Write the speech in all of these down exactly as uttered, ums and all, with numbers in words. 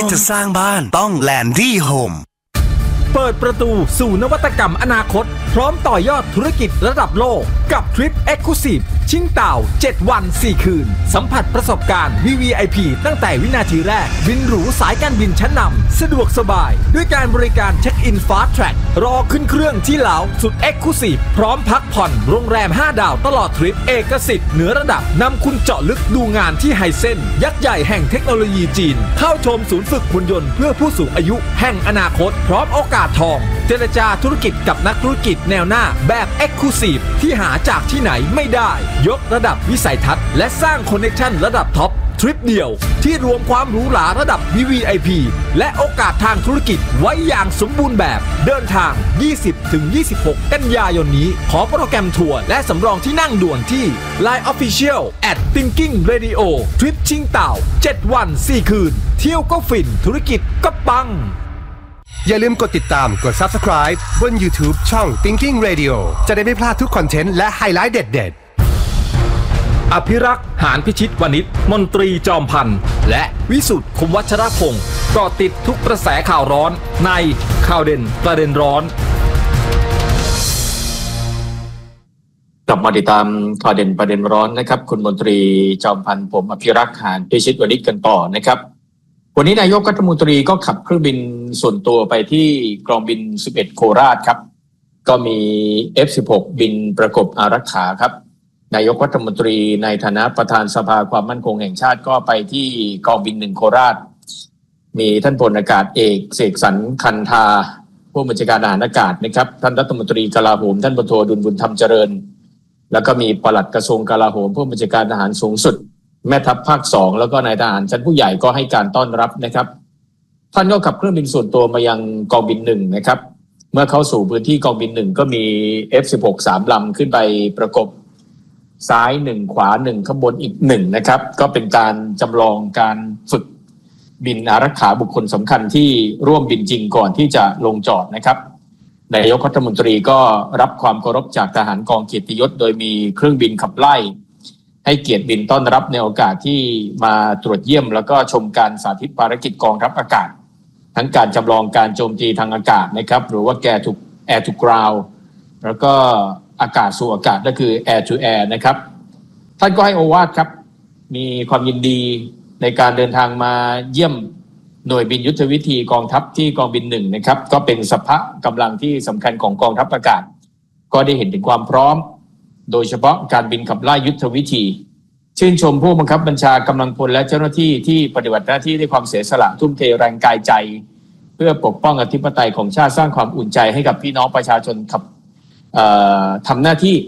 จะสร้างบ้านต้อง Landy Home เปิดประตูสู่นวัตกรรมอนาคตพร้อมต่อยอดธุรกิจระดับโลกกับทริป Exclusive ชิงเต่าเจ็ดวันสี่คืนสัมผัสประสบการณ์ วี วี ไอ พี ตั้งแต่วินาทีแรกบินหรูสายการบินชั้นนำสะดวกสบายด้วยการบริการเช็คอิน Fast Track รอขึ้นเครื่องที่เหลาสุด Exclusive พร้อมพักผ่อนโรงแรมห้าดาวตลอดทริปเอกสิทธิ์เหนือระดับนำคุณเจาะลึกดูงานที่ไฮเซนยักษ์ใหญ่แห่งเทคโนโลยีจีนเข้าชมศูนย์ฝึกหุ่นยนต์เพื่อผู้สูงอายุแห่งอนาคตพร้อมโอกาสทองเจรจาธุรกิจกับนักธุรกิจแนวหน้าแบบ Exclusive ที่หาจากที่ไหนไม่ได้ยกระดับวิสัยทัศน์และสร้างคอนเนคชั่นระดับท็อปทริปเดียวที่รวมความหรูหราระดับ วี วี ไอ พี และโอกาสทางธุรกิจไว้อย่างสมบูรณ์แบบเดินทาง ยี่สิบถึงยี่สิบหก กันยายนนี้ขอโปรแกรมทัวร์และสำรองที่นั่งด่วนที่ ไลน์ Official แอท Thinking Radio ทริปชิงเต่าเจ็ดวันสี่คืนเที่ยวก็ฟินธุรกิจก็ปังอย่าลืมกดติดตามกด Subscribe บน YouTube ช่อง Thinking Radio จะได้ไม่พลาดทุกคอนเทนต์และไฮไลท์เด็ดๆอภิรักษ์หานพิชิตวณิชมนตรีจอมพันธ์และวิสุทธิ์คมวัชรพงศ์เกาะติดทุกกระแสข่าวร้อนในข่าวเด่นประเด็นร้อนกลับมาติดตามข่าวเด่นประเด็นร้อนนะครับคุณมนตรีจอมพันธ์ผมอภิรักษ์หานพิชิตวณิชกันต่อนะครับวันนี้นายกรัฐมนตรีก็ขับเครื่องบินส่วนตัวไปที่กองบินสิบเอ็ดโคราชครับก็มี เอฟ สิบหก บินประกบอารักขาครับนายกรัฐมนตรีในฐานะประธานสภาความมั่นคงแห่งชาติก็ไปที่กองบินหนึ่งโคราชมีท่านพลอากาศเอกเสกสรรคันธาผู้บัญชาการทหารอากาศนะครับท่านรัฐมนตรีกลาโหมท่านพลโทดุลบุญธรรมเจริญแล้วก็มีปลัดกระทรวงกลาโหมผู้บัญชาการทหารสูงสุดแม่ทัพภาคสองแล้วก็นายทหารชั้นผู้ใหญ่ก็ให้การต้อนรับนะครับท่านก็ขับเครื่องบินส่วนตัวมายังกองบินหนึ่งนะครับเมื่อเข้าสู่พื้นที่กองบินหนึ่งก็มี เอฟ สิบหก สามลำขึ้นไปประกบซ้ายหนึ่งขวาหนึ่งข้างบนอีกหนึ่งนะครับก็เป็นการจำลองการฝึกบินอารักขาบุคคลสำคัญที่ร่วมบินจริงก่อนที่จะลงจอดนะครับนายกรัฐมนตรีก็รับความเคารพจากทหารกองเกียรติยศโดยมีเครื่องบินขับไล่ให้เกียรติบินต้อนรับในโอกาสที่มาตรวจเยี่ยมแล้วก็ชมการสาธิตภารกิจกองทัพอากาศทั้งการจำลองการโจมตีทางอากาศนะครับหรือว่าแกถูก Air to Ground แล้วก็อากาศสู่อากาศก็คือ Air to Air นะครับท่านก็ให้โอวาทครับมีความยินดีในการเดินทางมาเยี่ยมหน่วยบินยุทธวิธีกองทัพที่กองบินหนึ่งนะครับก็เป็นสภากำลังที่สำคัญของกองทัพอากาศก็ได้เห็นถึงความพร้อมโดยเฉพาะการบินขับไล่ยุทธวิธีชื่นชมผู้บังคับบัญชากำลังพลและเจ้าหน้าที่ที่ปฏิบัติหน้าที่ด้วยความเสียสละทุ่มเทแรงกายใจเพื่อปกป้องอธิปไตยของชาติสร้างความอุ่นใจให้กับพี่น้องประชาชนขับทำหน้าที่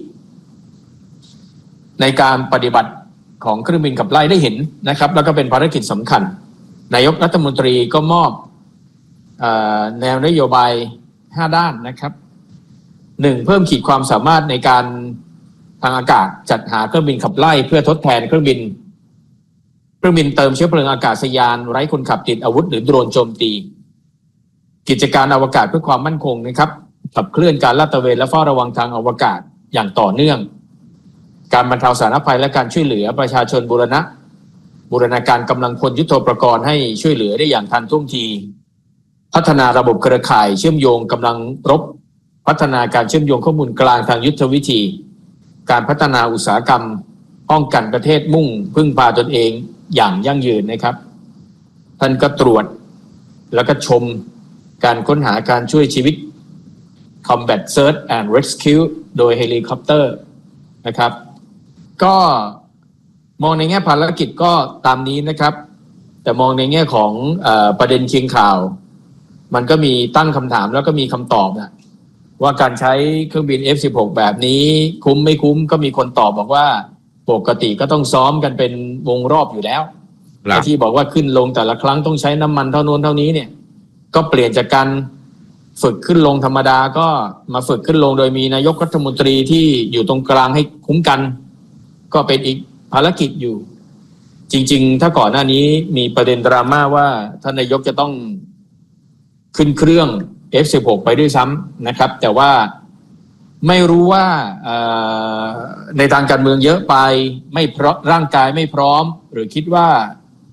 ในการปฏิบัติของเครื่องบินขับไล่ได้เห็นนะครับแล้วก็เป็นภารกิจสำคัญนายกรัฐมนตรีก็มอบเอ่อแนวนโยบายห้าด้านนะครับหนึ่งเพิ่มขีดความสามารถในการทางอากาศจัดหาเครื่องบินขับไล่เพื่อทดแทนเครื่องบินเครื่องบินเติมเชื้อเพลิงอากาศยานไร้คนขับติดอาวุธหรือโดรนโจมตีกิจการอวกาศเพื่อความมั่นคงนะครับขับเคลื่อนการลาดตระเวนและเฝ้าระวังทางอวกาศอย่างต่อเนื่องการบรรเทาสาธารณภัยและการช่วยเหลือประชาชนบูรณะบูรณาการกำลังพลยุทโธปกรณ์ให้ช่วยเหลือได้อย่างทันท่วงทีพัฒนาระบบเครือข่ายเชื่อมโยงกำลังรบพัฒนาการเชื่อมโยงข้อมูลกลางทางยุทธวิธีการพัฒนาอุตสาหกรรมป้องกันประเทศมุ่งพึ่งพาตนเองอย่างยั่งยืนนะครับท่านก็ตรวจแล้วก็ชมการค้นหาการช่วยชีวิต Combat Search and Rescue โดยเฮลิคอปเตอร์นะครับก็มองในแง่ภารกิจก็ตามนี้นะครับแต่มองในแง่ของเอ่อประเด็นเคียงข่าวมันก็มีตั้งคำถามแล้วก็มีคำตอบนะว่าการใช้เครื่องบิน เอฟ สิบหก แบบนี้คุ้มไม่คุ้มก็มีคนตอบบอกว่าปกติก็ต้องซ้อมกันเป็นวงรอบอยู่แล้วที่บอกว่าขึ้นลงแต่ละครั้งต้องใช้น้ำมันเท่านู้นเท่านี้เนี่ยก็เปลี่ยนจากการฝึกขึ้นลงธรรมดาก็มาฝึกขึ้นลงโดยมีนายกรัฐมนตรีที่อยู่ตรงกลางให้คุ้มกันก็เป็นอีกภารกิจอยู่จริงๆถ้าก่อนหน้านี้มีประเด็นดราม่าว่าท่านนายกจะต้องขึ้นเครื่อง เอฟ สิบหก ไปด้วยซ้ำนะครับแต่ว่าไม่รู้ว่าในทางการเมืองเยอะไปไม่เพราะร่างกายไม่พร้อมหรือคิดว่า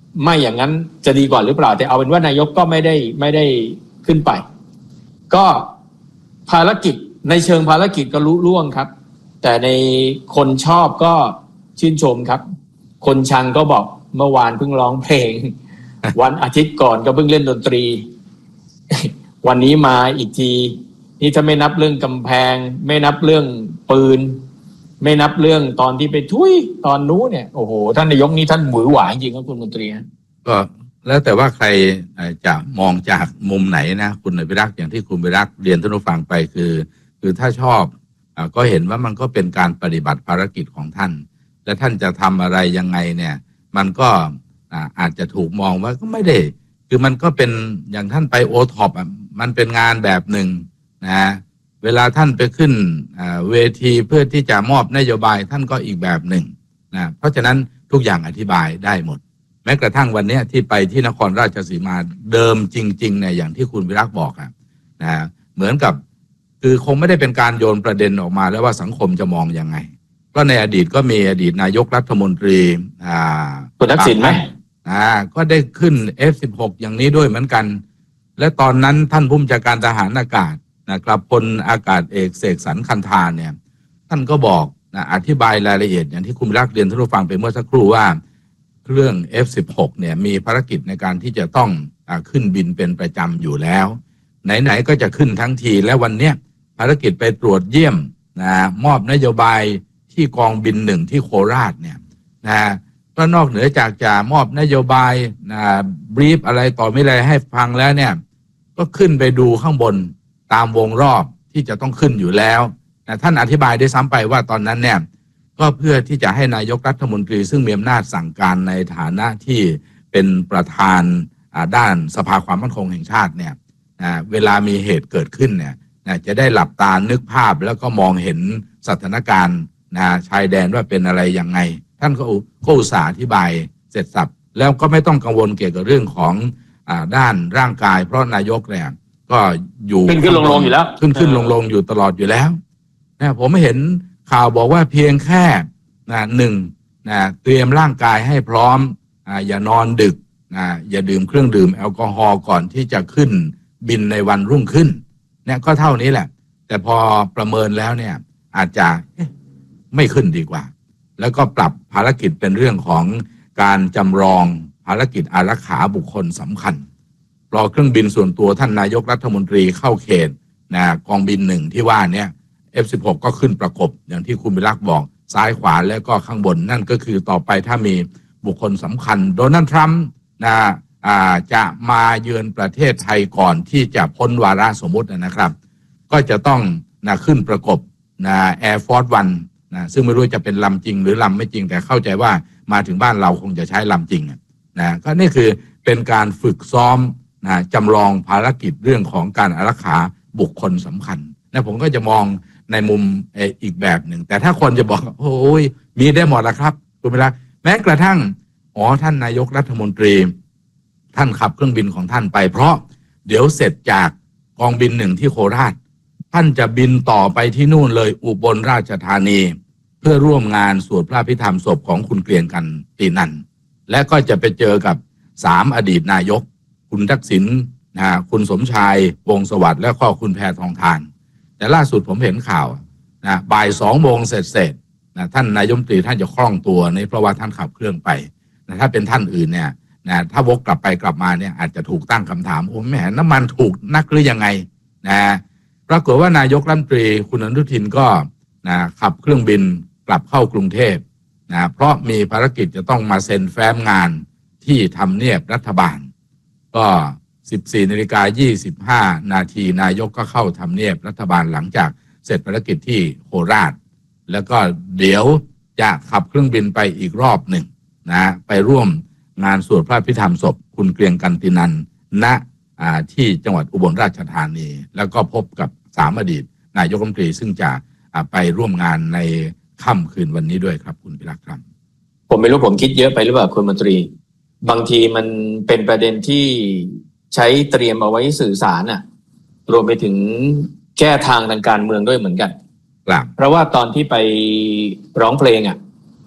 ไม่อย่างนั้นจะดีกว่าหรือเปล่าแต่เอาเป็นว่านายกก็ไม่ได้ไม่ได้ขึ้นไปก็ภารกิจในเชิงภารกิจก็ลุล่วงครับแต่ในคนชอบก็ชื่นชมครับคนชังก็บอกเมื่อวานเพิ่งร้องเพลง วันอาทิตย์ก่อนก็เพิ่งเล่นดนตรี วันนี้มาอีกทีนี่ถ้าไม่นับเรื่องกำแพงไม่นับเรื่องปืนไม่นับเรื่องตอนที่ไปทุยตอนนู้นเนี่ยโอ้โหท่านนายกนี่ท่านหวือหวาจริงครับคุณมนตรีก็แล้วแต่ว่าใครจะมองจากมุมไหนนะคุณอภิรักษ์อย่างที่คุณอภิรักษ์เรียนท่านผู้ฟังไปคือคือถ้าชอบก็เห็นว่ามันก็เป็นการปฏิบัติภารกิจของท่านและท่านจะทำอะไรยังไงเนี่ยมันก็อาจจะถูกมองว่าก็ไม่ได้คือมันก็เป็นอย่างท่านไปโอท็อปมันเป็นงานแบบหนึ่งนะเวลาท่านไปขึ้นเวทีเพื่อที่จะมอบนโยบายท่านก็อีกแบบหนึ่งนะเพราะฉะนั้นทุกอย่างอธิบายได้หมดแม้กระทั่งวันนี้ที่ไปที่นครราชสีมาเดิมจริงๆเนี่ยอย่างที่คุณวิรักษ์บอกอะนะเหมือนกับคือคงไม่ได้เป็นการโยนประเด็นออกมาแล้วว่าสังคมจะมองยังไงเพราะในอดีตก็มีอดีตนายกรัฐมนตรีอ่าคุณทักษิณไหมอ่าก็ได้ขึ้น เอฟ สิบหก อย่างนี้ด้วยเหมือนกันและตอนนั้นท่านผู้บัญชาการทหารอากาศนะครับพลอากาศเอกเสกสรรคันธารเนี่ยท่านก็บอกนะอธิบายรายละเอียดอย่างที่คุณวิรักษ์เรียนท่านผู้ฟังไปเมื่อสักครู่ว่าเครื่อง เอฟ สิบหก เนี่ยมีภารกิจในการที่จะต้องอ่าขึ้นบินเป็นประจำอยู่แล้วไหนๆก็จะขึ้นทั้งทีและวันเนี้ยภารกิจไปตรวจเยี่ยมนะมอบนโยบายที่กองบินหนึ่งที่โคราชเนี่ยนะก็นอกเหนือจากจะมอบนโยบายนะบรีฟอะไรต่อไม่อะไรให้ฟังแล้วเนี่ยก็ขึ้นไปดูข้างบนตามวงรอบที่จะต้องขึ้นอยู่แล้วนะท่านอธิบายได้ซ้ำไปว่าตอนนั้นเนี่ยก็เพื่อที่จะให้นายกรัฐมนตรีซึ่งมีอำนาจสั่งการในฐานะที่เป็นประธานด้านสภาความมั่นคงแห่งชาติเนี่ยเวลามีเหตุเกิดขึ้นเนี่ยจะได้หลับตานึกภาพแล้วก็มองเห็นสถานการณ์นะชายแดนว่าเป็นอะไรยังไงท่านก็ก็อุตส่าห์อธิบายเสร็จสับแล้วก็ไม่ต้องกังวลเกี่ยวกับเรื่องของอ่าด้านร่างกายเพราะนายกเนี่ยก็อยู่ขึ้นขึ้นลงลงอยู่แล้วขึ้นขึ้นลงลงอยู่ตลอดอยู่แล้วนะผมเห็นข่าวบอกว่าเพียงแค่นะหนึ่งนะเตรียมร่างกายให้พร้อมอ่าอย่านอนดึกนะอย่าดื่มเครื่องดื่มแอลกอฮอล์ก่อนที่จะขึ้นบินในวันรุ่งขึ้นเนี่ยก็เท่านี้แหละแต่พอประเมินแล้วเนี่ยอาจจะไม่ขึ้นดีกว่าแล้วก็ปรับภารกิจเป็นเรื่องของการจำลองภารกิจอารักขาบุคคลสำคัญรอเครื่องบินส่วนตัวท่านนายกรัฐมนตรีเข้าเขตนะกองบินหนึ่งที่ว่าเนี่ย เอฟ สิบหก ก็ขึ้นประกบอย่างที่คุณวิรักษ์บอกซ้ายขวาแล้วก็ข้างบนนั่นก็คือต่อไปถ้ามีบุคคลสำคัญโดนัลด์ทรัมป์นะอ่าจะมาเยือนประเทศไทยก่อนที่จะพ้นวาระสมมุตินะครับก็จะต้องนะขึ้นประกบนะ Air Force One นะซึ่งไม่รู้จะเป็นลำจริงหรือลำไม่จริงแต่เข้าใจว่ามาถึงบ้านเราคงจะใช้ลำจริงนะก็นี่คือเป็นการฝึกซ้อมนะจำลองภารกิจเรื่องของการอารักขาบุคคลสำคัญนะผมก็จะมองในมุมอีกแบบหนึ่งแต่ถ้าคนจะบอกโอ้ยมีได้หมดละครับคุณเวลาแม้กระทั่งอ๋อท่านนายกรัฐมนตรีท่านขับเครื่องบินของท่านไปเพราะเดี๋ยวเสร็จจากกองบินหนึ่งที่โคราชท่านจะบินต่อไปที่นู่นเลยอุบลราชธานีเพื่อร่วมงานสวดพระพิธรรมศพของคุณเกรียงกันตินันและก็จะไปเจอกับสามอดีตนายกคุณทักษิณนะคุณสมชายวงศ์สวัสดิ์และก็คุณแพทองธารแต่ล่าสุดผมเห็นข่าวนะบ่ายสองโมงเสร็จเสร็จนะท่านนายกรัฐมนตรีท่านจะคล่องตัวในเพราะว่าท่านขับเครื่องไปนะถ้าเป็นท่านอื่นเนี่ยนะถ้าวกกลับไปกลับมาเนี่ยอาจจะถูกตั้งคำถามโอ้แม่น้ำมันถูกนักหรือยังไงนะปรากฏว่านายกรัฐมนตรีคุณอนุทินก็นะขับเครื่องบินกลับเข้ากรุงเทพนะเพราะมีภารกิจจะต้องมาเซ็นแฟ้มงานที่ทำเนียบรัฐบาลก็ สิบสี่นาฬิกายี่สิบห้านาทีนายกก็เข้าทำเนียบรัฐบาลหลังจากเสร็จภารกิจที่โคราชแล้วก็เดี๋ยวจะขับเครื่องบินไปอีกรอบหนึ่งนะไปร่วมงานสวดพระพิธรรมศพคุณเกรียงกันตินันณที่จังหวัดอุบลราชธานีแล้วก็พบกับสามอดีตนายกรัฐมนตรีซึ่งจะไปร่วมงานในค่ำคืนวันนี้ด้วยครับคุณพิรักษ์ครับผมไม่รู้ผมคิดเยอะไปหรือเปล่าคุณมนตรีบางทีมันเป็นประเด็นที่ใช้เตรียมเอาไว้สื่อสารน่ะรวมไปถึงแก้ทางทางการเมืองด้วยเหมือนกันเพราะว่าตอนที่ไปร้องเพลงอ่ะ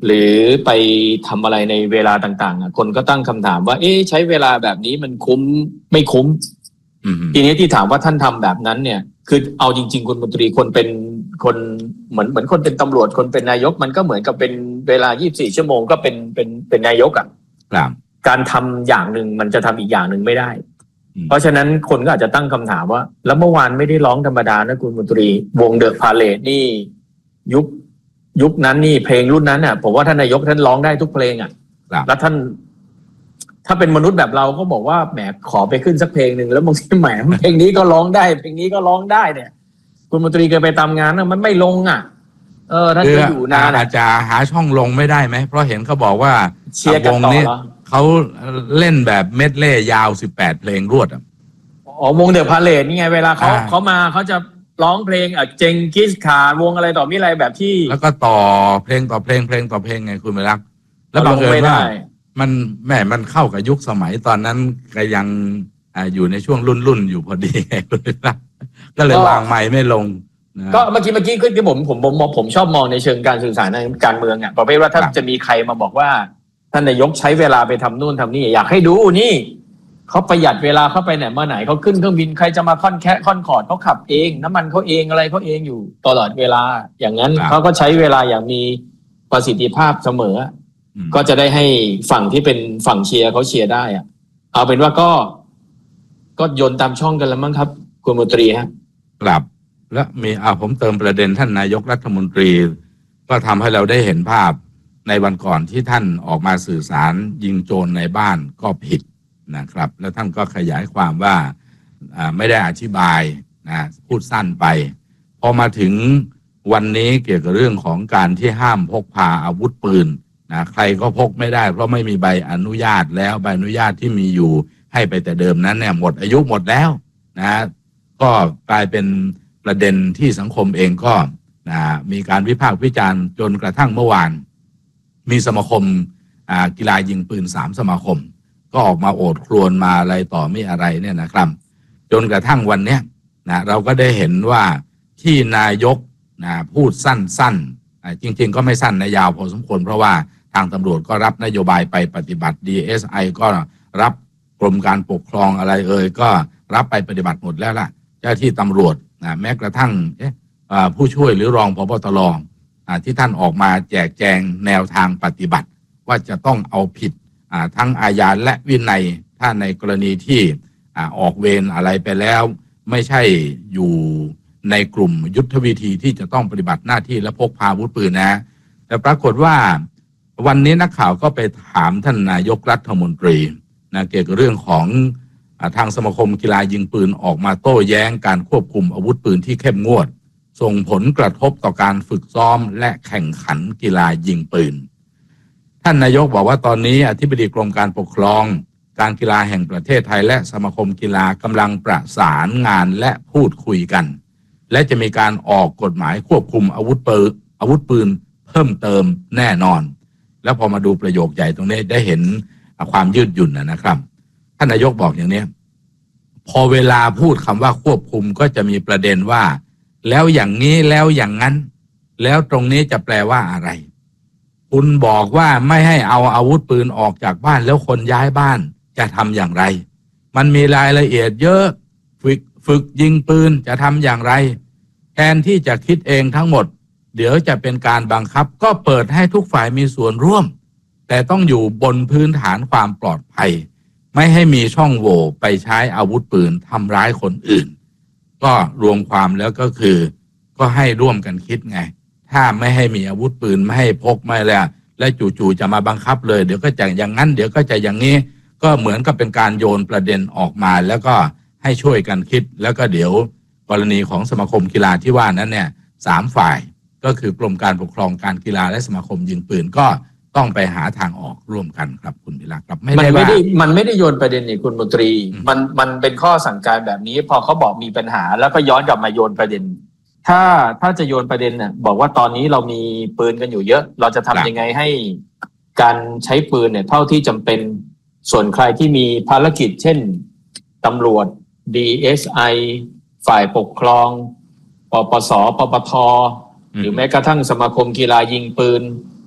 หรือไปทำอะไรในเวลาต่างๆคนก็ตั้งคำถามว่าเอ๊ะใช้เวลาแบบนี้มันคุ้มไม่คุ้มทีนี้ที่ถามว่าท่านทำแบบนั้นเนี่ยคือเอาจริงๆคุณมนตรีคนเป็นคนเหมือนเหมือนคนเป็นตำรวจคนเป็นนายกมันก็เหมือนกับเป็นเวลายี่สิบสี่ชั่วโมงก็เป็นเป็นเป็นนายกอ่ะการทำอย่างหนึ่งมันจะทำอีกอย่างหนึ่งไม่ได้เพราะฉะนั้นคนก็อาจจะตั้งคำถามว่าแล้วเมื่อวานไม่ได้ร้องธรรมดานะคุณมนตรีวงเดอะพาเลทนี่ยุคยุคนั้นนี่เพลงรุ่นนั้นน่ะผมว่าท่านนายกท่านร้องได้ทุกเพลงอ่ะแล้วท่านถ้าเป็นมนุษย์แบบเราก็บอกว่าแหมขอไปขึ้นสักเพลงหนึ่งแล้วบางทีแหมเพลงนี้ก็ร้องได้เพลงนี้ก็ร้องได้เนี่ยคุณมนตรีเคยไปตามงานนะมันไม่ลงอ่ะเออท่านก็อยู่นานอาจจะหาช่องลงไม่ได้ไหมเพราะเห็นเขาบอกว่าเชียร์กันต่อเหรอเขาเล่นแบบเมดเล่ยาวสิบแปดเพลงรวดอ่ะอ๋อวงเดอะพาเลทนี่ไงเวลาเขาเขามาเขาจะร้องเพลงอ่ะเจงกิสขาวงอะไรต่อมีอะไรแบบที่แล้วก็ต่อเพลงต่อเพลงเพลงต่อเพลงไงคุณไม่รักแล้วบังเอิญว่ามันแม่มันเข้ากับยุคสมัยตอนนั้นก็ยังอ่าอยู่ในช่วงรุ่นรุ่นอยู่พอดีไงคุณไม่รักก็เลยวางไมค์ไม่ลงก็เมื่อกี้เมื่อกี้คือผมผมผมผมชอบมองในเชิงการสื่อสารในการเมืองอ่ะประเภทว่าถ้าจะมีใครมาบอกว่าท่านนายกใช้เวลาไปทำนู่นทำนี่อยากให้ดูนี่เขาประหยัดเวลาเข้าไปไหนมาไหนเขาขึ้นเครื่องบินใครจะมาค่อนแค่ค่อนคอร์ดเขาขับเองน้ำมันเขาเองอะไรเขาเองอยู่ตลอดเวลาอย่างนั้นเขาก็ใช้เวลาอย่างมีประสิทธิภาพเสมอก็จะได้ให้ฝั่งที่เป็นฝั่งเชียร์เขาเชียร์ได้อะเอาเป็นว่าก็ก็โยนตามช่องกันแล้วมั้งครับคุณมนตรีฮะครับและมีอ่าผมเติมประเด็นท่านนายกรัฐมนตรีก็ทำให้เราได้เห็นภาพในวันก่อนที่ท่านออกมาสื่อสารยิงโจรในบ้านก็ผิดนะครับแล้วท่านก็ขยายความว่าไม่ได้อธิบายนะพูดสั้นไปพอมาถึงวันนี้เกี่ยวกับเรื่องของการที่ห้ามพกพาอาวุธปืนนะใครก็พกไม่ได้เพราะไม่มีใบอนุญาตแล้วใบอนุญาตที่มีอยู่ให้ไปแต่เดิมนั้นเนี่ยหมดอายุหมดแล้วนะก็กลายเป็นประเด็นที่สังคมเองก็นะมีการวิพากษ์วิจารณ์จนกระทั่งเมื่อวานมีสมาคมกีฬายิงปืนสามสมาคมก็ออกมาโอดครวญมาอะไรต่อไม่อะไรเนี่ยนะครับจนกระทั่งวันเนี้ยนะเราก็ได้เห็นว่าที่นายกนะพูดสั้นๆจริงๆก็ไม่สั้นนะยาวพอสมควรเพราะว่าทางตำรวจก็รับนโยบายไปปฏิบัติ ดี เอส ไอ ก็รับกรมการปกครองอะไรเอ่ยก็รับไปปฏิบัติหมดแล้วล่ะเจ้าที่ตำรวจนะแม้กระทั่งเอ๊ะผู้ช่วยหรือรองผบ.ตร.ที่ท่านออกมาแจกแจงแนวทางปฏิบัติว่าจะต้องเอาผิดทั้งอาญาและวินัยถ้าในกรณีที่ออกเวรอะไรไปแล้วไม่ใช่อยู่ในกลุ่มยุทธวิธีที่จะต้องปฏิบัติหน้าที่และพกพาอาวุธปืนนะแต่ปรากฏว่าวันนี้นักข่าวก็ไปถามท่านนายกรัฐมนตรีนะเกี่ยวกับเรื่องของทางสมาคมกีฬายิงปืนออกมาโต้แย้งการควบคุมอาวุธปืนที่เข้มงวดส่งผลกระทบต่อการฝึกซ้อมและแข่งขันกีฬายิงปืนท่านนายกบอกว่าตอนนี้อธิบดีกรมการปกครองการกีฬาแห่งประเทศไทยและสมาคมกีฬากำลังประสานงานและพูดคุยกันและจะมีการออกกฎหมายควบคุมอาวุธปืนอาวุธปืนเพิ่มเติมแน่นอนแล้วพอมาดูประโยคใหญ่ตรงนี้ได้เห็นความยืดหยุ่นนะครับท่านนายกบอกอย่างนี้พอเวลาพูดคำว่าควบคุมก็จะมีประเด็นว่าแล้วอย่างนี้แล้วอย่างนั้นแล้วตรงนี้จะแปลว่าอะไรคุณบอกว่าไม่ให้เอาอาวุธปืนออกจากบ้านแล้วคนย้ายบ้านจะทำอย่างไรมันมีรายละเอียดเยอะฝึกฝึกยิงปืนจะทำอย่างไรแทนที่จะคิดเองทั้งหมดเดี๋ยวจะเป็นการบังคับก็เปิดให้ทุกฝ่ายมีส่วนร่วมแต่ต้องอยู่บนพื้นฐานความปลอดภัยไม่ให้มีช่องโหว่ไปใช้อาวุธปืนทำร้ายคนอื่นก็รวมความแล้วก็คือก็ให้ร่วมกันคิดไงถ้าไม่ให้มีอาวุธปืนไม่ให้พกไม่แล้วและจู่ๆจะมาบังคับเลยเดี๋ยวก็จะอย่างนั้นเดี๋ยวก็จะอย่างนี้ก็เหมือนกับเป็นการโยนประเด็นออกมาแล้วก็ให้ช่วยกันคิดแล้วก็เดี๋ยวกรณีของสมาคมกีฬาที่ว่านั้นเนี่ยสามฝ่ายก็คือกรมการปกครองการกีฬาและสมาคมยิงปืนก็ต้องไปหาทางออกร่วมกันครับคุณพิรักษ์ครับไม่ได้ว่ามันไม่ได้โยนประเด็นนี่คุณมนตรีมันมันเป็นข้อสั่งการแบบนี้พอเขาบอกมีปัญหาแล้วก็ย้อนกลับมาโยนประเด็นถ้าถ้าจะโยนประเด็นน่ะบอกว่าตอนนี้เรามีปืนกันอยู่เยอะเราจะทำยังไงให้การใช้ปืนเนี่ยเท่าที่จำเป็นส่วนใครที่มีภารกิจเช่นตำรวจ ดี เอส ไอ ฝ่ายปกครองปปสปปทหรือแม้กระทั่งสมาคมกีฬายิงปืน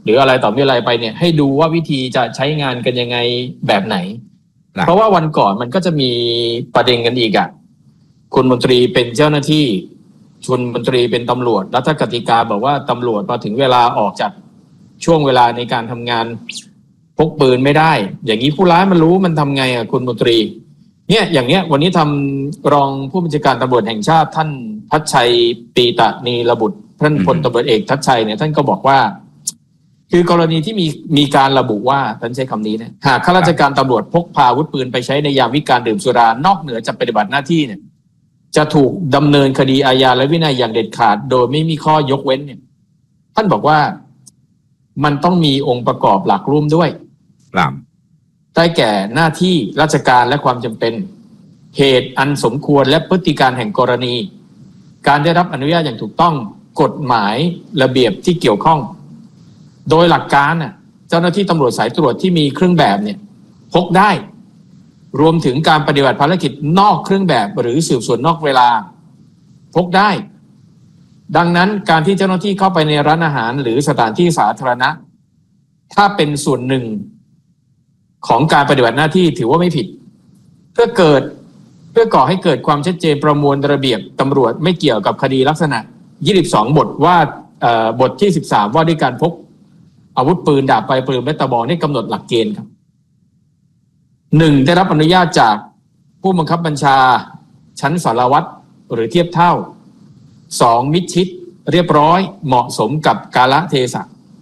หรืออะไรต่อมีอะไรไปเนี่ยให้ดูว่าวิธีจะใช้งานกันยังไงแบบไหนเพราะว่าวันก่อนมันก็จะมีประเด็นกันอีกอ่ะคุณมนตรีเป็นเจ้าหน้าที่คุณมนตรีเป็นตำรวจรัฐกติกาบอกว่าตำรวจพอถึงเวลาออกจากช่วงเวลาในการทำงานพกปืนไม่ได้อย่างนี้ผู้ร้ายมันรู้มันทำไงอ่ะคุณมนตรีเนี่ยอย่างเนี้ยวันนี้ทำรองผู้บัญชาการตำรวจแห่งชาติท่านทัชชัยปีตะนีรบุตรท่านพลตำรวจเอกทัชชัยเนี่ยท่านก็บอกว่าคือกรณีที่มีมีการระบุว่าท่านใช้คำนี้เนี่ยหากข้าราชการตำรวจพกพาอาวุธปืนไปใช้ในยามวิกาลดื่มสุรานอกเหนือจากปฏิบัติหน้าที่เนี่ยจะถูกดำเนินคดีอาญาและวินัยอย่างเด็ดขาดโดยไม่มีข้อยกเว้นเนี่ยท่านบอกว่ามันต้องมีองค์ประกอบหลักร่วมด้วยครับได้แก่หน้าที่ราชการและความจำเป็นเหตุอันสมควรและพฤติการแห่งกรณีการได้รับอนุญาตอย่างถูกต้องกฎหมายระเบียบที่เกี่ยวข้องโดยหลักการน่ะเจ้าหน้าที่ตำรวจสายตรวจที่มีเครื่องแบบเนี่ยพกได้รวมถึงการปฏิบัติภารกิจนอกเครื่องแบบหรือสืบสวนนอกเวลาพกได้ดังนั้นการที่เจ้าหน้าที่เข้าไปในร้านอาหารหรือสถานที่สาธารณะถ้าเป็นส่วนหนึ่งของการปฏิบัติหน้าที่ถือว่าไม่ผิดเพื่อเกิดเพื่อก่อให้เกิดความชัดเจนประมวลระเบียบตำรวจไม่เกี่ยวกับคดีลักษณะยี่สิบสองบทว่าบทที่สิบสามว่าด้วยการพกอาวุธปืนดาบไปปืนและตะบองนี่กำหนดหลักเกณฑ์ครับหนึ่งได้รับอนุญาตจากผู้บังคับบัญชาชั้นสารวัตรหรือเทียบเท่าสองมิดชิดเรียบร้อยเหมาะสมกับกาลเทศะ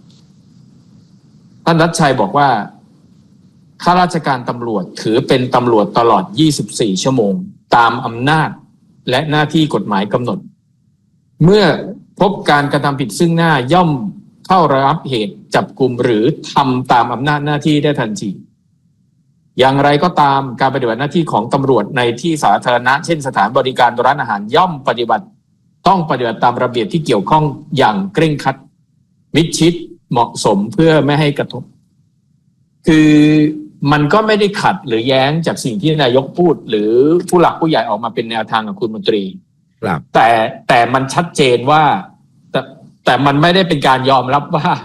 ท่านรัชชัยบอกว่าข้าราชการตำรวจถือเป็นตำรวจตลอดยี่สิบสี่ชั่วโมงตามอำนาจและหน้าที่กฎหมายกำหนดเมื่อพบการกระทำผิดซึ่งหน้าย่อมเข้าระงับเหตุจับกุมหรือทำตามอำนาจหน้าที่ได้ทันทีอย่างไรก็ตามการปฏิบัติหน้าที่ของตำรวจในที่สาธารณะเช่นสถานบริการร้านอาหารย่อมปฏิบัติต้องปฏิบัติตามระเบียบที่เกี่ยวข้องอย่างเคร่งครัดมิดชิดเหมาะสมเพื่อไม่ให้กระทบคือมันก็ไม่ได้ขัดหรือแย้งจากสิ่งที่นายกพูดหรือผู้หลักผู้ใหญ่ออกมาเป็นแนวทางของคุณมนตรีครับแต่แต่มันชัดเจนว่าแต่แต่มันไม่ได้เป็นการยอมรับว่า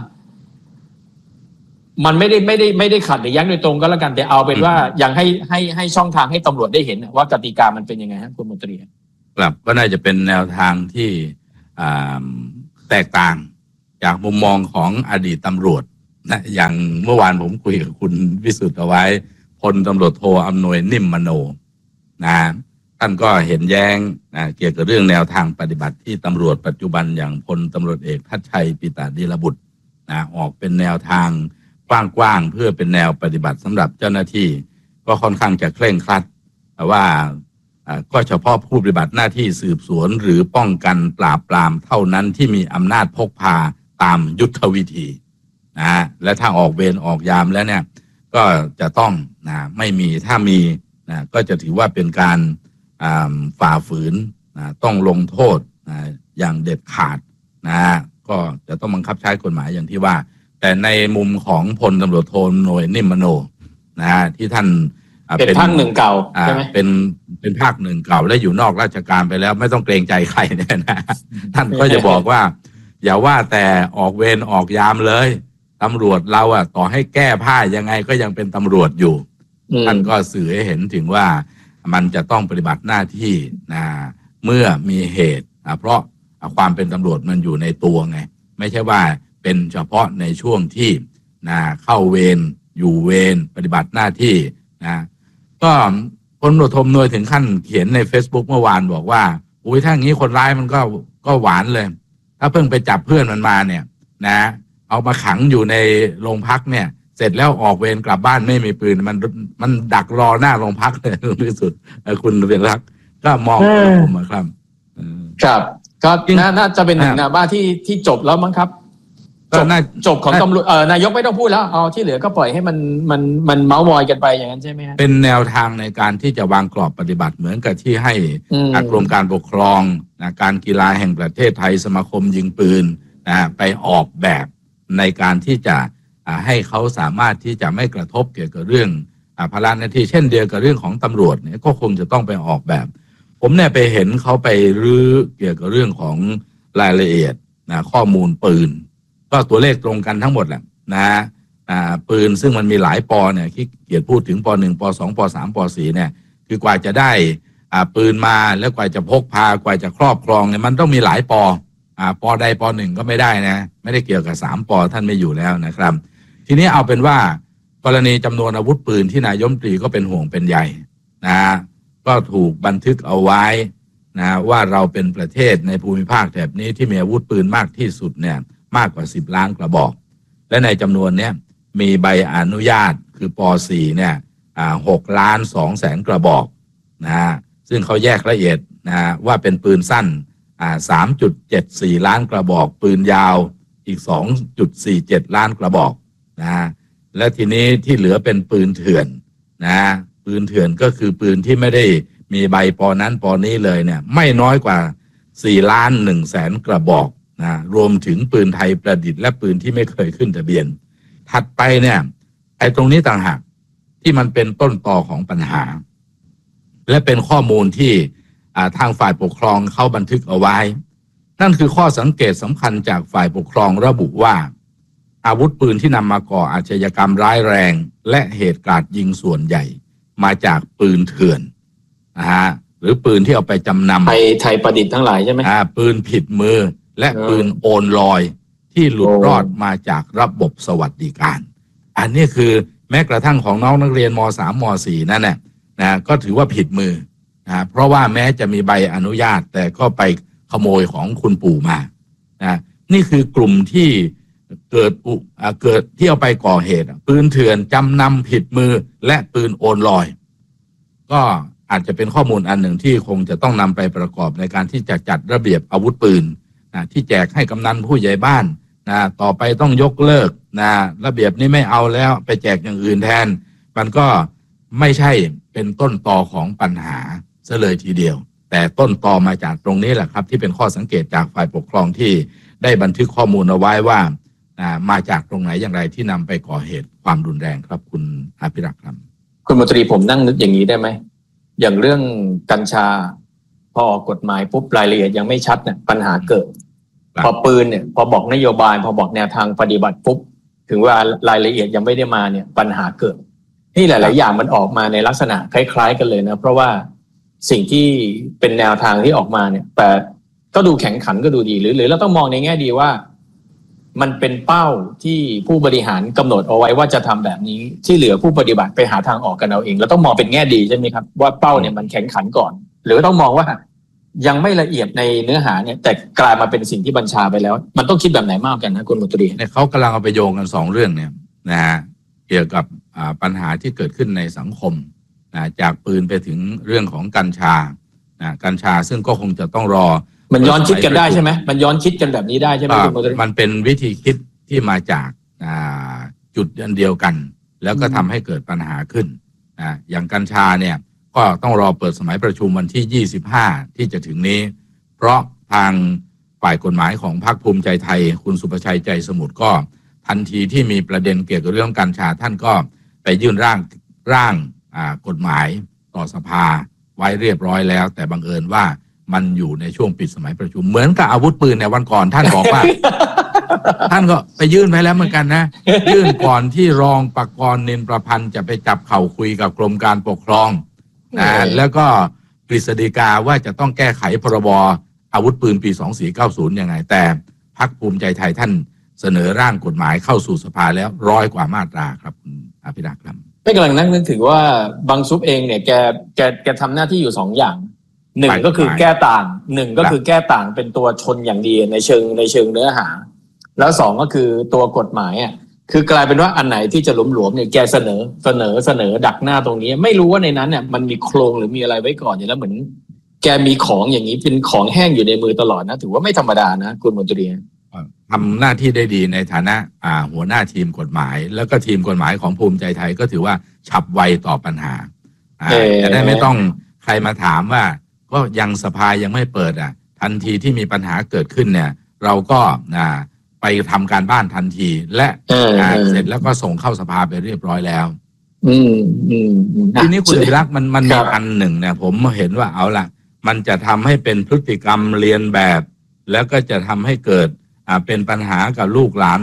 มันไม่ได้ไม่ได้ไม่ได้ขัดหรือแย้งโดยตรงก็แล้วกันแต่เอาเป็นว่ายังให้ให้ให้ช่องทางให้ตำรวจได้เห็นว่ากติกามันเป็นยังไงฮะคุณมนตรีครับก็น่าจะเป็นแนวทางที่แตกต่างจากมุมมองของอดีตตำรวจนะอย่างเมื่อวานผมคุยกับคุณวิสุทธิ์เอาไว้พลตำรวจโทอำนวยนิ่มมโนนะท่านก็เห็นแย้งนะเกี่ยวกับเรื่องแนวทางปฏิบัติที่ตำรวจปัจจุบันอย่างพลตำรวจเอกทัชชัยปิตาดีรบุตรนะออกเป็นแนวทางกว้างๆเพื่อเป็นแนวปฏิบัติสำหรับเจ้าหน้าที่ก็ค่อนข้างจะเคร่งครัดแต่ว่าก็เฉพาะผู้ปฏิบัติหน้าที่สืบสวนหรือป้องกันปราบปรามเท่านั้นที่มีอำนาจพกพาตามยุทธวิธีนะและถ้าออกเวรออกยามแล้วเนี่ยก็จะต้องนะไม่มีถ้ามีนะก็จะถือว่าเป็นการฝ่าฝืนนะต้องลงโทษนะอย่างเด็ดขาดนะก็จะต้องบังคับใช้กฎหมายอย่างที่ว่าแต่ในมุมของพลตำรวจโทหน่วยนิ่มมโนนะที่ท่านเป็นภาคหนึ่งเก่าใช่ไหมเป็นเป็นภาคหนึ่งเก่าและอยู่นอกราชการไปแล้วไม่ต้องเกรงใจใครเนี่ยนะท่านก็จะบอกว่าอย่าว่าแต่ออกเวรออกยามเลยตำรวจเราอ่ะต่อให้แก้ผ้ายังไงก็ยังเป็นตำรวจอยู่ท่านก็สื่อให้เห็นถึงว่ามันจะต้องปฏิบัติหน้าที่นะเมื่อมีเหตุเพราะความเป็นตำรวจมันอยู่ในตัวไงไม่ใช่ว่าเป็นเฉพาะในช่วงที่นะเข้าเวรอยู่เวรปฏิบัติหน้าที่นะก็พลตำรวจโทหน่วยถึงขั้นเขียนใน Facebook เมื่อวานบอกว่าอุ้ยถ้าอย่างนี้คนร้ายมันก็ก็หวานเลยถ้าเพิ่งไปจับเพื่อนมันมาเนี่ยนะเอามาขังอยู่ในโรงพักเนี่ยเสร็จแล้วออกเวรกลับบ้านไม่มีปืนมันมันดักรอหน้าโรงพักเลยที่สุดคุณเวียนรักก็มองผมครับครับก็น่าจะเป็นหนึ่งนะบ้าที่ที่จบแล้วมั้งครับจบจบของตำรวจเอ่อนายกไม่ต้องพูดแล้วเอาที่เหลือก็ปล่อยให้มันมันมันเมาส์มอยกันไปอย่างนั้นใช่ไหมฮะเป็นแนวทางในการที่จะวางกรอบปฏิบัติเหมือนกับที่ให้กรมการปกครองนะการกีฬาแห่งประเทศไทยสมาคมยิงปืนนะไปออกแบบในการที่จะให้เขาสามารถที่จะไม่กระทบเกี่ยวกับเรื่องภาระหน้าที่เช่นเดียวกับเรื่องของตำรวจเนี่ยก็คงจะต้องไปออกแบบผมเนี่ยไปเห็นเขาไปรื้อเกี่ยวกับเรื่องของรายละเอียดนะข้อมูลปืนก็ตัวเลขตรงกันทั้งหมดแหละนะฮะปืนซึ่งมันมีหลายปอเนี่ยที่เกียรติพูดถึงปหนึ่งปสองปสามปสี่เนี่ยคือกว่าจะได้ปืนมาแล้วกว่าจะพกพากว่าจะครอบครองเนี่ยมันต้องมีหลายปอปอใดปหนึ่งก็ไม่ได้นะไม่ได้เกี่ยวกับสามปอท่านไม่อยู่แล้วนะครับทีนี้เอาเป็นว่ากรณีจำนวนอาวุธปืนที่นายกรัฐมนตรีก็เป็นห่วงเป็นใยนะก็ถูกบันทึกเอาไว้นะว่าเราเป็นประเทศในภูมิภาคแถบนี้ที่มีอาวุธปืนมากที่สุดเนี่ยมากกว่าสิบล้านกระบอกและในจำนวนนี้มีใบอนุญาตคือป สี่เนี่ยหกล้านสองแสนกระบอกนะฮะซึ่งเขาแยกละเอียดนะว่าเป็นปืนสั้นสามจุดเจ็ดสี่ล้านกระบอกปืนยาวอีก สองจุดสี่เจ็ดล้านกระบอกนะและทีนี้ที่เหลือเป็นปืนเถื่อนนะปืนเถื่อนก็คือปืนที่ไม่ได้มีใบปอนั้นปอนี้เลยเนี่ยไม่น้อยกว่าสี่ล้านหนึ่งแสนกระบอกนะรวมถึงปืนไทยประดิษฐ์และปืนที่ไม่เคยขึ้นทะเบียนถัดไปเนี่ยไอ้ตรงนี้ต่างหากที่มันเป็นต้นตอของปัญหาและเป็นข้อมูลที่ทางฝ่ายปกครองเขาบันทึกเอาไว้นั่นคือข้อสังเกตสำคัญจากฝ่ายปกครองระบุว่าอาวุธปืนที่นำมาก่ออาชญากรรมร้ายแรงและเหตุการณ์ยิงส่วนใหญ่มาจากปืนเถื่อนนะฮะหรือปืนที่เอาไปจำนำไทยไทยประดิษฐ์ทั้งหลายใช่ไหมอ่าปืนผิดมือและปืนโอนลอยที่หลุดรอดมาจากระบบสวัสดิการอันนี้คือแม้กระทั่งของน้องนักเรียนม.สาม ม.สี่นั่นแหละนะก็ถือว่าผิดมือนะเพราะว่าแม้จะมีใบอนุญาตแต่ก็ไปขโมยของคุณปู่มานะนี่คือกลุ่มที่เกิดอุเกิดที่เอาไปก่อเหตุปืนเถื่อนจำนำผิดมือและปืนโอนลอยก็อาจจะเป็นข้อมูลอันหนึ่งที่คงจะต้องนำไปประกอบในการที่จะจัดระเบียบอาวุธปืนนะที่แจกให้กำนันผู้ใหญ่บ้านนะต่อไปต้องยกเลิกนะระเบียบนี้ไม่เอาแล้วไปแจกอย่างอื่นแทนมันก็ไม่ใช่เป็นต้นตอของปัญหาซะเลยทีเดียวแต่ต้นตอมาจากตรงนี้แหละครับที่เป็นข้อสังเกตจากฝ่ายปกครองที่ได้บันทึกข้อมูลเอาไว้ว่ามาจากตรงไหนอย่างไรที่นำไปก่อเหตุความรุนแรงครับคุณอภิรักษ์ครับคุณมนตรีผมนั่งนึกอย่างนี้ได้ไหมอย่างเรื่องกัญชาพอออกกฎหมายปุ๊บรายละเอียดยังไม่ชัดเนี่ยปัญหาเกิดพอปืนเนี่ยพอบอกนโยบายพอบอกแนวทางปฏิบัติปุ๊บถึงว่ารายละเอียดยังไม่ได้มาเนี่ยปัญหาเกิดนี่หลายๆอย่างมันออกมาในลักษณะคล้ายๆกันเลยนะเพราะว่าสิ่งที่เป็นแนวทางที่ออกมาเนี่ยแต่ก็ดูแข็งขันก็ดูดีหรือหรือเราต้องมองในแง่ดีว่ามันเป็นเป้าที่ผู้บริหารกำหนดเอาไว้ว่าจะทำแบบนี้ที่เหลือผู้ปฏิบัติไปหาทางออกกันเอาเองเราต้องมองเป็นแง่ดีใช่ไหมครับว่าเป้าเนี่ยมันแข็งขันก่อนหรือต้องมองว่ายังไม่ละเอียดในเนื้อหาเนี่ยแต่กลายมาเป็นสิ่งที่บัญชาไปแล้วมันต้องคิดแบบไหนมากกันนะคุณมนตรีเนี่ยเขากำลังเอาไปโยงกันสองเรื่องเนี่ยนะฮะเกี่ยวกับปัญหาที่เกิดขึ้นในสังคมนะจากปืนไปถึงเรื่องของกัญชานะกัญชาซึ่งก็คงจะต้องรอมันย้อนคิดกันได้ใช่ไหมมันย้อนคิดกันแบบนี้ได้ใช่ไหมคุณมนตรีมันเป็นวิธีคิดที่มาจากจุดเดียวกันแล้วก็ทำให้เกิดปัญหาขึ้นนะอย่างกัญชาเนี่ยก็ต้องรอเปิดสมัยประชุมวันที่ยี่สิบห้าที่จะถึงนี้เพราะทางฝ่ายกฎหมายของพรรคภูมิใจไทยคุณสุประชัยใจสมุทรก็ทันทีที่มีประเด็นเกี่ยวกับเรื่องกัญชาท่านก็ไปยื่นร่างร่างกฎหมายต่อสภาไว้เรียบร้อยแล้วแต่บังเอิญว่ามันอยู่ในช่วงปิดสมัยประชุมเหมือนกับอาวุธปืนในวันก่อนท่านบอกว่า ท่านก็ไปยื่นไปแล้วเหมือนกันนะยื่นก่อนที่รองปกรณ์นินประพันธ์จะไปจับเข่าคุยกับกรมการปกครองนะแล้วก็กฤษฎีกาว่าจะต้องแก้ไขพรบอาวุธปืนปีสองสี่เก้าศูนย์ยังไงแต่พรรคภูมิใจไทยท่านเสนอร่างกฎหมายเข้าสู่สภาแล้วร้อยกว่ามาตราครับคุณอภิรักษ์ครับไม่กำลังนั่งนึกถึงว่าบางซุปเองเนี่ยแกแกแกทำหน้าที่อยู่สองอย่างหนึ่งก็คือแก้ต่างหนึ่งก็คือแก้ต่างเป็นตัวชนอย่างดีในเชิงในเชิงเนื้อหาแล้วสองก็คือตัวกฎหมายอ่ะคือกลายเป็นว่าอันไหนที่จะหลวมๆเนี่ยแกเสนอเสนอเสนอดักหน้าตรงนี้ไม่รู้ว่าในนั้นเนี่ยมันมีโครงหรือมีอะไรไว้ก่อนอยู่แล้วเหมือนแกมีของอย่างนี้เป็นของแห้งอยู่ในมือตลอดนะถือว่าไม่ธรรมดานะคุณมนตรีทำหน้าที่ได้ดีในฐานะอ่าหัวหน้าทีมกฎหมายแล้วก็ทีมกฎหมายของภูมิใจไทยก็ถือว่าฉับไวต่อปัญหาจะได้ไม่ต้องใครมาถามว่าก็ยังสภายังไม่เปิดอ่ะทันทีที่มีปัญหาเกิดขึ้นเนี่ยเราก็อ่าไปทำการบ้านทันทีและเสร็จแล้วก็ส่งเข้าสภาไปเรียบร้อยแล้วอืมอืมทีนี้คุณธีรักษ์มันมันมีอันหนึ่งเนี่ยผมเห็นว่าเอาล่ะมันจะทำให้เป็นพฤติกรรมเรียนแบบแล้วก็จะทำให้เกิดอ่าเป็นปัญหากับลูกหลาน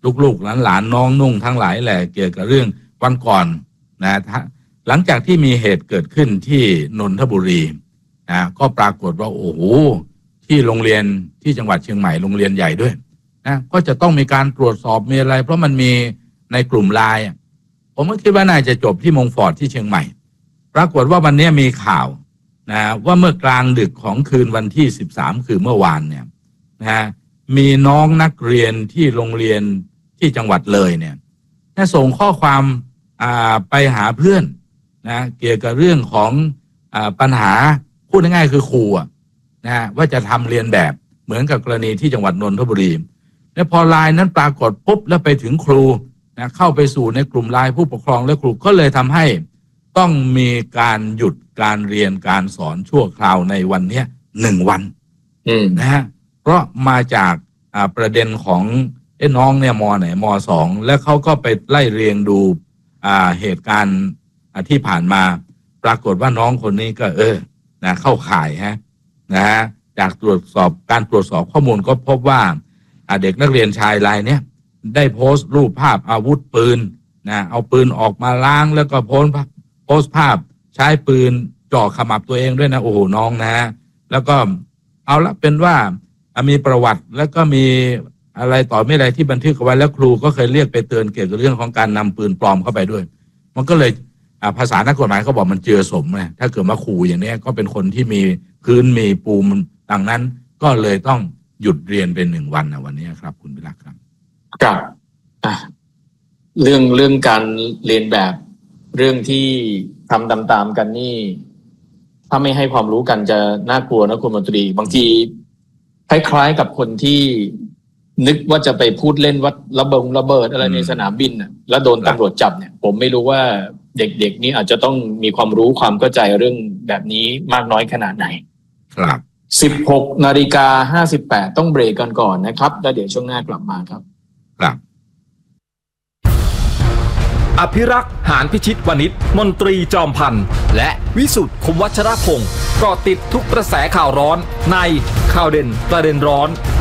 ลูกๆหลานๆน้องนุ่งทั้งหลายแหละเกี่ยวกับเรื่องวันก่อนนะหลังจากที่มีเหตุเกิดขึ้นที่นนทบุรีนะก็ปรากฏว่าโอ้โหที่โรงเรียนที่จังหวัดเชียงใหม่โรงเรียนใหญ่ด้วยนะก็จะต้องมีการตรวจสอบมีอะไรเพราะมันมีในกลุ่มไลน์ผมก็คิดว่าน่าจะจบที่มงฟอร์ดที่เชียงใหม่ปรากฏว่าวันนี้มีข่าวนะว่าเมื่อกลางดึกของคืนวันที่สิบสามคือเมื่อวานเนี่ยนะมีน้องนักเรียนที่โรงเรียนที่จังหวัดเลยเนี่ยนะส่งข้อความอ่าไปหาเพื่อนนะเกี่ยวกับเรื่องของอ่าปัญหาพูดง่ายๆคือครูนะว่าจะทำเรียนแบบเหมือนกับกรณีที่จังหวัดนนทบุรีแล้วพอไลน์นั้นปรากฏปุ๊บแล้วไปถึงครูนะเข้าไปสู่ในกลุ่มไลน์ผู้ปกครองและครูก็เลยทำให้ต้องมีการหยุดการเรียนการสอนชั่วคราวในวันนี้หนึ่งวันนะฮะเพราะมาจากอ่าประเด็นของไอ้น้องเนี่ยมไหนมสองแล้วเขาก็ไปไล่เรียงดูอ่าเหตุการณ์ที่ผ่านมาปรากฏว่าน้องคนนี้ก็เออนะเข้าข่ายฮะนะฮะจากตรวจสอบการตรวจสอบข้อมูลก็พบว่าเด็กนักเรียนชายรายนี้ได้โพสต์รูปภาพอาวุธปืนนะเอาปืนออกมาล้างแล้วก็โพสต์โพสต์ภาพใช้ปืนจ่อขมับตัวเองด้วยนะโอ้โหน้องนะฮะแล้วก็เอาละเป็นว่ามีประวัติแล้วก็มีอะไรต่อไม่อะไรที่บันทึกเอาไว้แล้วครูก็เคยเรียกไปเตือนเกี่ยวกับเรื่องของการนำปืนปลอมเข้าไปด้วยมันก็เลยภาษานักกฎหมายเขาบอกมันเจือสมไงถ้าเกิดมาครูอย่างนี้ก็เป็นคนที่มีพื้นมีปูมดังนั้นก็เลยต้องหยุดเรียนเป็นหนึ่งวันนะวันนี้ครับคุณวิรักครับครับเรื่องเรื่องการเรียนแบบเรื่องที่ทำตามๆกันนี่ถ้าไม่ให้ความรู้กันจะน่ากลัวนะคุณมนตรีบางทีคล้ายๆกับคนที่นึกว่าจะไปพูดเล่นว่าระเบิดระเบิดอะไรในสนามบินน่ะแล้วโดนตำรวจจับเนี่ยผมไม่รู้ว่าเด็กๆนี้อาจจะต้องมีความรู้ความเข้าใจเรื่องแบบนี้มากน้อยขนาดไหนครับสิบหกนาฬิกาห้าสิบแปดต้องเบรกกันก่อนนะครับแล้วเดี๋ยวช่วงหน้ากลับมาครับครับอภิรักษ์หานพิชิตวณิชมนตรีจอมพันธ์และวิสุทธิ์คมวัชรพงศ์ก็ติดทุกกระแสข่าวร้อนในข่าวเด่นประเด็นร้อน